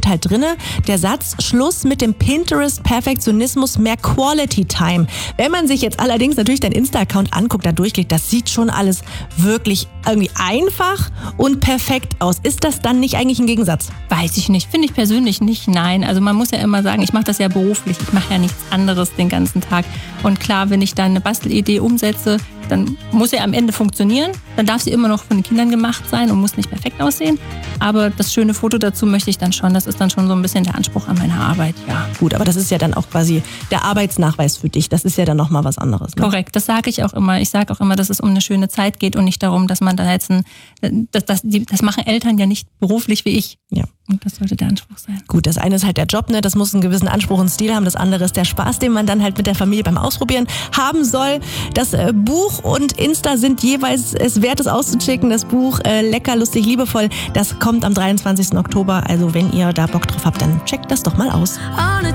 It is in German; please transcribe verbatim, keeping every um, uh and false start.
steht halt drinne, der Satz, Schluss mit dem Pinterest-Perfektionismus, mehr Quality-Time. Wenn man sich jetzt allerdings natürlich deinen Insta-Account anguckt, da durchklickt, das sieht schon alles wirklich irgendwie einfach und perfekt aus. Ist das dann nicht eigentlich ein Gegensatz? Weiß ich nicht, finde ich persönlich nicht, nein. Also man muss ja immer sagen, ich mache das ja beruflich, ich mache ja nichts anderes den ganzen Tag. Und klar, wenn ich dann eine Bastelidee umsetze, dann muss sie am Ende funktionieren. Dann darf sie immer noch von den Kindern gemacht sein und muss nicht perfekt aussehen. Aber das schöne Foto dazu möchte ich dann schon. Das ist dann schon so ein bisschen der Anspruch an meine Arbeit, ja. Gut, aber das ist ja dann auch quasi der Arbeitsnachweis für dich. Das ist ja dann nochmal was anderes. Ne? Korrekt, das sage ich auch immer. Ich sage auch immer, dass es um eine schöne Zeit geht und nicht darum, dass man da jetzt ein, das, das, die, das machen Eltern ja nicht beruflich wie ich. Ja. Und das sollte der Anspruch sein. Gut, das eine ist halt der Job, ne? Das muss einen gewissen Anspruch und Stil haben. Das andere ist der Spaß, den man dann halt mit der Familie beim Ausprobieren haben soll. Das äh, Buch und Insta sind jeweils es wert, es auszuchecken. Das Buch äh, Lecker, lustig, liebevoll, das kommt am dreiundzwanzigsten Oktober. Also wenn ihr da Bock drauf habt, dann checkt das doch mal aus.